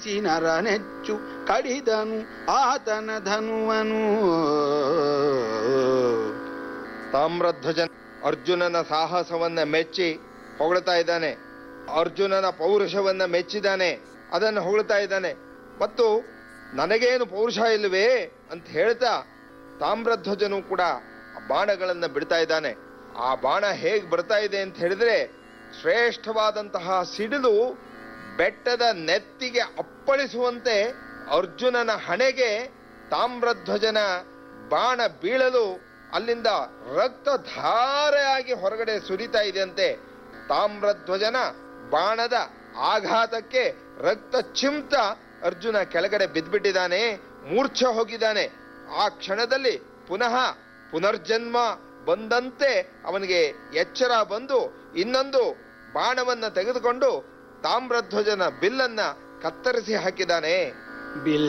ನರನೆಚ್ಚು ಕಡಿದನು ಆತನ ಧನುವನು. ತಾಮ್ರಧ್ವಜ ಅರ್ಜುನನ ಸಾಹಸವನ್ನ ಮೆಚ್ಚಿ ಹೊಗಳ್ತಾ ಇದ್ದಾನೆ. ಅರ್ಜುನನ ಪೌರುಷವನ್ನ ಮೆಚ್ಚಿದ್ದಾನೆ, ಅದನ್ನು ಹೊಗಳ್ತಾ ಇದ್ದಾನೆ. ಮತ್ತು ನನಗೇನು ಪೌರುಷ ಇಲ್ಲವೇ ಅಂತ ಹೇಳ್ತಾ ತಾಮ್ರಧ್ವಜನು ಕೂಡ ಬಾಣಗಳನ್ನ ಬಿಡ್ತಾ ಇದ್ದಾನೆ. ಆ ಬಾಣ ಹೇಗೆ ಬರ್ತಾ ಇದೆ ಅಂತ ಹೇಳಿದ್ರೆ, ಶ್ರೇಷ್ಠವಾದಂತಹ ಸಿಡಿಲು ಬೆಟ್ಟದ ನೆತ್ತಿಗೆ ಅಪ್ಪಳಿಸುವಂತೆ ಅರ್ಜುನನ ಹಣೆಗೆ ತಾಮ್ರಧ್ವಜನ ಬಾಣ ಬೀಳಲು ಅಲ್ಲಿಂದ ರಕ್ತ ಧಾರೆಯಾಗಿ ಹೊರಗಡೆ ಸುರಿತಾ ಇದೆಯಂತೆ. ತಾಮ್ರಧ್ವಜನ ಬಾಣದ ಆಘಾತಕ್ಕೆ ರಕ್ತ ಚಿಮ್ತ ಅರ್ಜುನ ಕೆಳಗಡೆ ಬಿದ್ದ್ಬಿಟ್ಟಿದ್ದಾನೆ, ಮೂರ್ಛೆ ಹೋಗಿದ್ದಾನೆ. ಆ ಕ್ಷಣದಲ್ಲಿ ಪುನರ್ಜನ್ಮ ಬಂದಂತೆ ಅವನಿಗೆ ಎಚ್ಚರ ಬಂದು ಇನ್ನೊಂದು ಬಾಣವನ್ನ ತೆಗೆದುಕೊಂಡು ತಾಮ್ರಧ್ವಜನ ಬಿಲ್ಲನ್ನ ಕತ್ತರಿಸಿ ಹಾಕಿದ್ದಾನೆ. ಬಿಲ್